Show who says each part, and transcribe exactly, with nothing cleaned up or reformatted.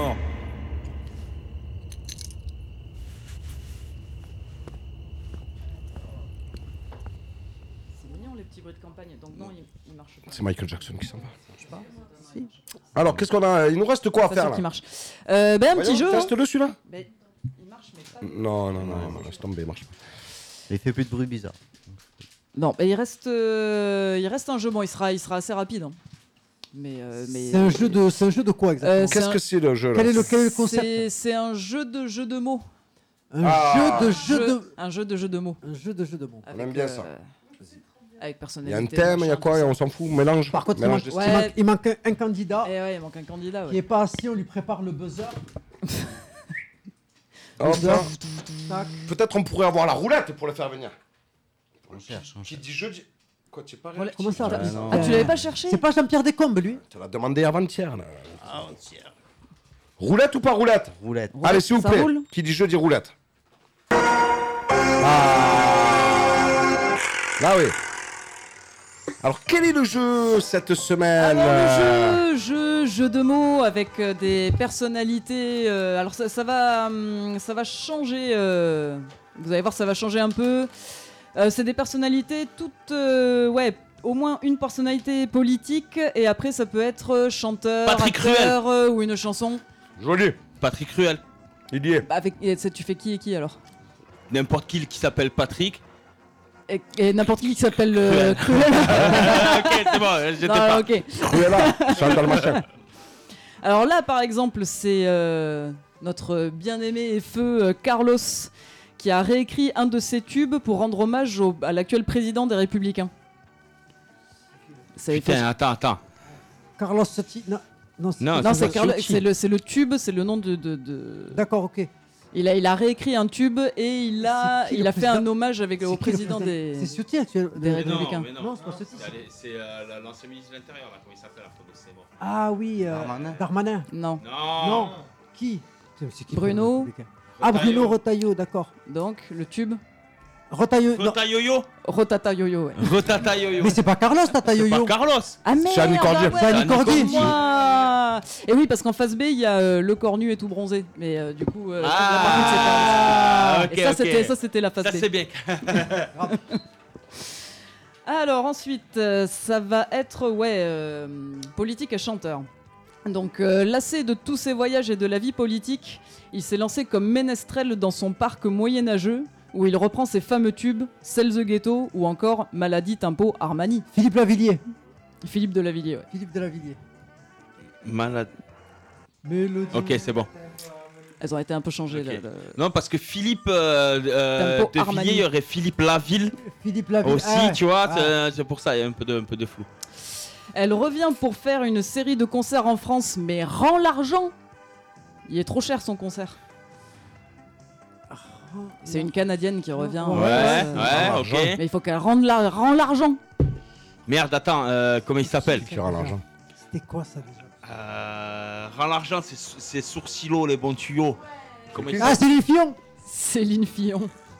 Speaker 1: non.
Speaker 2: C'est mignon les petits bruits de campagne, donc non, il, il marche pas.
Speaker 3: C'est Michael Jackson qui s'en va.
Speaker 2: Je sais pas. Si.
Speaker 3: Alors, qu'est-ce qu'on a? Il nous reste quoi à
Speaker 2: Pas
Speaker 3: faire
Speaker 2: sûr
Speaker 3: là?
Speaker 2: qu'il marche. Euh, ben un
Speaker 3: Voyons,
Speaker 2: petit jeu.
Speaker 3: teste-le celui-là.
Speaker 2: Ben, il marche, mais pas.
Speaker 3: Non, non, non, non, laisse tomber, il marche pas.
Speaker 4: Il fait plus de bruit bizarre.
Speaker 2: Non, ben il reste, euh, il reste un jeu. Bon, il sera, il sera assez rapide. Hein. Mais, euh, mais.
Speaker 5: C'est un jeu de, c'est un jeu de quoi exactement?
Speaker 2: Euh,
Speaker 3: Qu'est-ce
Speaker 2: un-
Speaker 3: que c'est le jeu là?
Speaker 5: Quel est le, quel est le concept?
Speaker 2: C'est c'est un jeu de jeu de mots.
Speaker 5: Un
Speaker 3: Ah.
Speaker 5: jeu de jeu de,
Speaker 2: Un jeu de jeu de mots.
Speaker 5: un jeu de jeu de mots.
Speaker 3: On aime bien ça.
Speaker 2: Avec
Speaker 3: Il y
Speaker 2: personnalité.
Speaker 3: a un thème, il y a
Speaker 2: machin,
Speaker 3: quoi?
Speaker 2: tout ça.
Speaker 3: On s'en fout, mélange.
Speaker 5: Par contre, il
Speaker 3: mélange
Speaker 5: manque,
Speaker 3: de
Speaker 2: Ouais.
Speaker 5: il manque- il manque un, un candidat
Speaker 2: Eh ouais, il manque un candidat.
Speaker 5: qui
Speaker 2: Ouais.
Speaker 5: est pas assis. On lui prépare le buzzer.
Speaker 3: Hop,
Speaker 5: Buzzer.
Speaker 3: là.
Speaker 5: Tac.
Speaker 3: Peut-être on pourrait avoir la roulette pour le faire venir.
Speaker 4: On cherche, on
Speaker 3: Qui
Speaker 4: cherche.
Speaker 3: dit jeu dit... Quoi, tu es pas
Speaker 2: Voilà.
Speaker 5: Comment ça?
Speaker 4: Ah, non.
Speaker 2: Ah, tu l'avais pas cherché?
Speaker 5: C'est pas Jean-Pierre Descombes, lui.
Speaker 3: Tu l'as demandé avant-hier là. Roulette ou pas roulette?
Speaker 4: Roulette.
Speaker 3: Allez, s'il vous
Speaker 2: ça
Speaker 3: plaît.
Speaker 2: roule
Speaker 3: Qui dit jeu dit roulette. Ah. Là oui. Alors quel est le jeu cette semaine?
Speaker 2: Alors le jeu, jeu, jeu de mots avec euh, des personnalités. euh, alors ça, ça va, hum, ça va changer. euh, vous allez voir, ça va changer un peu. Euh, c'est des personnalités toutes, euh, ouais, au moins une personnalité politique et après ça peut être euh, chanteur,
Speaker 1: Patrick
Speaker 2: acteur euh, ou une chanson.
Speaker 3: Joli.
Speaker 1: Patrick Ruel.
Speaker 3: Il y est.
Speaker 2: Bah, avec, et, tu fais qui et qui alors?
Speaker 1: N'importe qui qui s'appelle Patrick.
Speaker 2: Et, et n'importe qui qui s'appelle euh, Cruel.
Speaker 1: Ok, c'est bon, j'étais
Speaker 2: Non,
Speaker 1: pas.
Speaker 2: ok.
Speaker 3: Cruella. Chante dans le machin.
Speaker 2: Alors là, par exemple, c'est euh, notre bien-aimé et feu euh, Carlos qui a réécrit un de ses tubes pour rendre hommage au- à l'actuel président des Républicains. C'est
Speaker 1: Putain, attends, attends.
Speaker 5: Carlos Sotti. Non, non, c'est-
Speaker 1: Non,
Speaker 2: non,
Speaker 1: c'est
Speaker 2: c'est Carlo-
Speaker 1: Sotti.
Speaker 2: c'est le, c'est le tube, c'est le nom de. de, de-
Speaker 5: D'accord, ok.
Speaker 2: Il, a, il a réécrit un tube et il a,
Speaker 5: C'est qui,
Speaker 2: il
Speaker 5: le
Speaker 2: a fait un
Speaker 5: président
Speaker 2: hommage avec,
Speaker 5: C'est
Speaker 2: au
Speaker 5: qui le
Speaker 2: président des.
Speaker 5: C'est Ciotti actuellement.
Speaker 2: des
Speaker 1: Mais
Speaker 2: Républicains.
Speaker 1: mais
Speaker 5: Non, c'est pas Sotti.
Speaker 1: C'est allé- C'est euh, l'ancien ministre de l'Intérieur, là, comment il s'appelle, après, donc c'est bon.
Speaker 5: Ah oui. euh,
Speaker 4: Darmanin.
Speaker 5: Darmanin.
Speaker 2: Non.
Speaker 1: Non.
Speaker 5: Non. Qui? C'est- c'est qui,
Speaker 2: Bruno.
Speaker 5: Ah, Bruno Retailleau, d'accord.
Speaker 2: Donc, le tube.
Speaker 5: Retailleau. non.
Speaker 1: Rota Yo-Yo.
Speaker 2: Rotata Yo-Yo, ouais.
Speaker 1: Rotata Yo-Yo.
Speaker 5: Mais c'est pas Carlos, Tata
Speaker 1: C'est
Speaker 5: Yo-Yo.
Speaker 1: pas Carlos.
Speaker 2: Ah merde,
Speaker 3: C'est Annie Cordier.
Speaker 2: ah ouais,
Speaker 5: C'est Annie
Speaker 2: autant
Speaker 5: Cordier.
Speaker 2: pour moi. Et oui, parce qu'en face B, il y a euh, le cornu et tout bronzé. Mais euh, du coup, euh,
Speaker 1: Ah,
Speaker 2: la partie, c'est pas-
Speaker 1: ok,
Speaker 2: et ça,
Speaker 1: ok.
Speaker 2: c'était, ça, c'était la face
Speaker 1: Ça,
Speaker 2: B.
Speaker 1: c'est bien.
Speaker 2: Alors ensuite, euh, ça va être ouais, euh, politique et chanteur. Donc euh, lassé de tous ses voyages et de la vie politique, il s'est lancé comme ménestrel dans son parc moyenâgeux où il reprend ses fameux tubes Celle the Ghetto ou encore Maladie Tempo Armani.
Speaker 5: Philippe Lavillier.
Speaker 2: Philippe de Lavillier, ouais.
Speaker 5: Philippe de Lavillier.
Speaker 1: Malade.
Speaker 5: Mélodie.
Speaker 1: Ok, c'est bon.
Speaker 2: Elles ont été un peu changées.
Speaker 1: Ok.
Speaker 2: là, là.
Speaker 1: Non, parce que Philippe euh, euh,
Speaker 2: Tempo
Speaker 1: de
Speaker 2: Armani.
Speaker 1: Villiers, il y aurait Philippe Laville
Speaker 5: Philippe Lavillier.
Speaker 1: aussi,
Speaker 5: Ah,
Speaker 1: tu vois.
Speaker 5: ah.
Speaker 1: c'est- C'est pour ça, il y a un peu de, un peu de flou.
Speaker 2: Elle revient pour faire une série de concerts en France, mais rend l'argent. Il est trop cher son concert. C'est une Canadienne qui revient. en
Speaker 5: Ouais,
Speaker 2: France,
Speaker 1: Ouais,
Speaker 2: euh,
Speaker 1: ouais, ok.
Speaker 2: Mais il faut qu'elle rende la- rend l'argent.
Speaker 1: Merde, attends, euh, comment il s'appelle
Speaker 3: Qui aura l'argent?
Speaker 5: C'était quoi ça déjà?
Speaker 1: euh, Rends l'argent, c'est c'est Sourcilo, les bons tuyaux. Comment il
Speaker 5: Ah,
Speaker 1: s'appelle
Speaker 5: c'est les Fillon.
Speaker 2: Céline Fillon.